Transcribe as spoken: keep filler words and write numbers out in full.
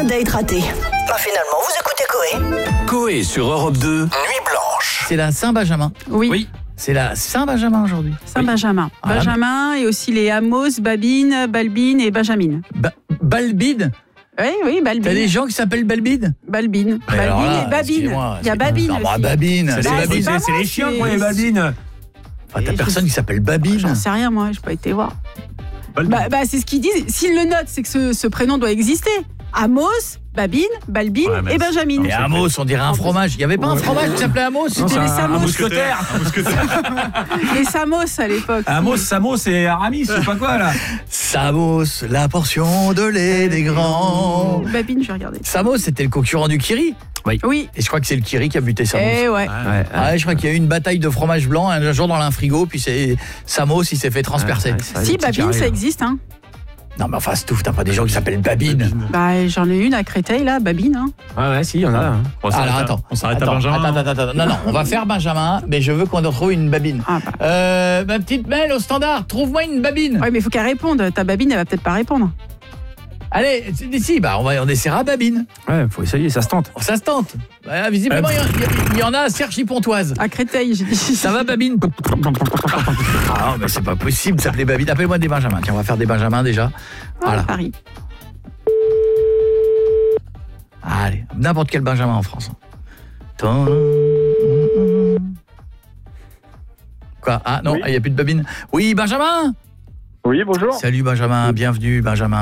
date raté. Bah finalement, vous écoutez Coé. Coé sur Europe deux, Nuit Blanche. C'est la Saint-Benjamin. Oui. Oui. C'est la Saint-Benjamin aujourd'hui. Saint-Benjamin. Ah, Benjamin et aussi les Amos, Babine, Balbine et Benjamin. Ba- Balbide. Oui, oui, Balbine. T'as des gens qui s'appellent Balbide? Balbine. Mais alors Balbine là, et Babine. excusez-moi, Il y a c'est- Babine Non, bah, aussi. Babine. C'est C'est Bah, Babine. c'est pas c'est moi, les chiens, c'est- quoi, les babines. Enfin, t'as personne qui s'appelle Babine. J'en sais rien, moi, j'ai pas été voir. Bah, bah, c'est ce qu'ils disent. S'ils le notent, c'est que ce, ce prénom doit exister. Amos, Babine, Balbine Ouais, mais et Benjamin. Et Amos, on dirait un fromage. Il n'y avait pas un fromage qui s'appelait Amos? Non, c'est les un, Samos. un mousquetaire. Un mousquetaire. Les Samos à l'époque. Amos, Samos et Aramis, je sais pas quoi là. Samos, la portion de lait des grands. Babine, je vais regarder. Samos, c'était le concurrent du Kiri. Oui. Et je crois que c'est le Kiri qui a buté Samos. Eh ouais. Ah ouais, je crois qu'il y a eu une bataille de fromage blanc un jour dans un frigo, puis c'est Samos, il s'est fait transpercer. Si, Babine, ça existe, hein. Non mais enfin, Stouff, t'as pas des gens qui s'appellent Babine. Bah, j'en ai une à Créteil, là, Babine, hein. Ouais, ouais, si, il y en a. Hein. On s'arrête Alors à- attends, on s'arrête à attends, Benjamin. attends, attends, attends, non, non, on va faire Benjamin, mais je veux qu'on retrouve une Babine. Ah, bah. Euh, ma petite Mel au standard, trouve-moi une Babine. Ouais, mais il faut qu'elle réponde. Ta Babine, elle va peut-être pas répondre. Allez, c'est d'ici, bah on va on essaiera Babine. Ouais, faut essayer, ça se tente. Ça se tente. Ouais, visiblement, il y, a- il y en a à Cergy-Pontoise. À Créteil, j'ai dit. Ça va Babine? Ah non, mais c'est pas possible de s'appeler Babine. Appelle-moi des Benjamins. Tiens, on va faire des Benjamins déjà. Voilà. Ah, Paris. Allez, n'importe quel Benjamin en France. Quoi? Ah non, il Oui. n'y a plus de Babine. Oui, Benjamin? Oui, bonjour. Salut Benjamin, bienvenue Benjamin.